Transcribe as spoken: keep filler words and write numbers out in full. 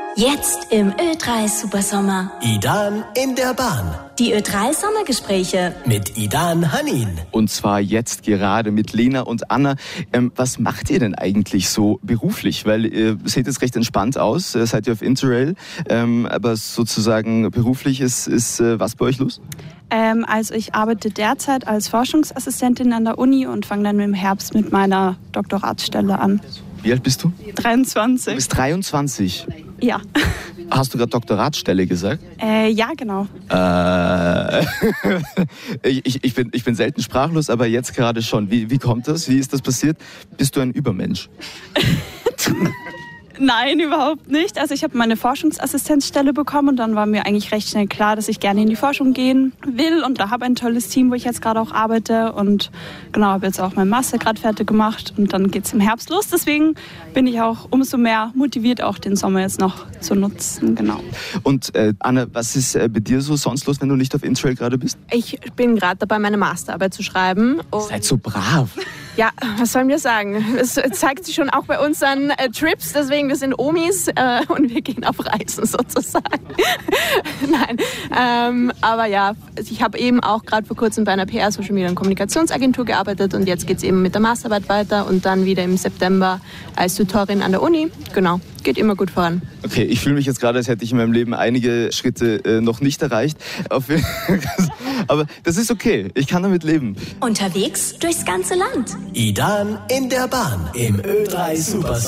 Jetzt im Ö drei Supersommer. Idan in der Bahn. Die Ö drei Sommergespräche. Mit Idan Hanin. Und zwar jetzt gerade mit Lena und Anna. Ähm, was macht ihr denn eigentlich so beruflich? Weil ihr seht jetzt recht entspannt aus, äh, seid ihr auf Interrail. Ähm, aber sozusagen beruflich ist, ist äh, was bei euch los? Ähm, also ich arbeite derzeit als Forschungsassistentin an der Uni und fange dann im Herbst mit meiner Doktoratsstelle an. Wie alt bist du? dreiundzwanzig. Du bist dreiundzwanzig. Ja. Hast du gerade Doktoratsstelle gesagt? Äh, ja, genau. Äh, ich, ich, bin, ich bin selten sprachlos, aber jetzt gerade schon. Wie, wie kommt das? Wie ist das passiert? Bist du ein Übermensch? Nein, überhaupt nicht. Also ich habe meine Forschungsassistenzstelle bekommen und dann war mir eigentlich recht schnell klar, dass ich gerne in die Forschung gehen will und da habe ein tolles Team, wo ich jetzt gerade auch arbeite und genau, habe jetzt auch meinen Master gerade fertig gemacht und dann geht es im Herbst los. Deswegen bin ich auch umso mehr motiviert, auch den Sommer jetzt noch zu nutzen. Genau. Und äh, Anna, was ist äh, bei dir so sonst los, wenn du nicht auf Interrail gerade bist? Ich bin gerade dabei, meine Masterarbeit zu schreiben. Seid so brav. Ja, was sollen wir sagen? Es zeigt sich schon auch bei unseren äh, Trips, deswegen wir sind Omis äh, und wir gehen auf Reisen sozusagen. Nein, ähm, aber ja, ich habe eben auch gerade vor kurzem bei einer P R, Social Media und Kommunikationsagentur gearbeitet und jetzt geht es eben mit der Masterarbeit weiter und dann wieder im September als Tutorin an der Uni. Genau, geht immer gut voran. Okay, ich fühle mich jetzt gerade, als hätte ich in meinem Leben einige Schritte äh, noch nicht erreicht. Auf, aber das ist okay, ich kann damit leben. Unterwegs durchs ganze Land. Idan in der Bahn. Im Ö drei Supersommer.